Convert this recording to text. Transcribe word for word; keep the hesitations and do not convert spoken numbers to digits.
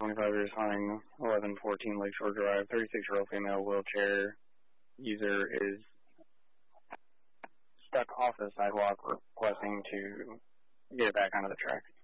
twenty-five years, hunting, eleven fourteen Lakeshore Drive. thirty-six-year-old female wheelchair user is stuck off the sidewalk requesting to get back onto the track.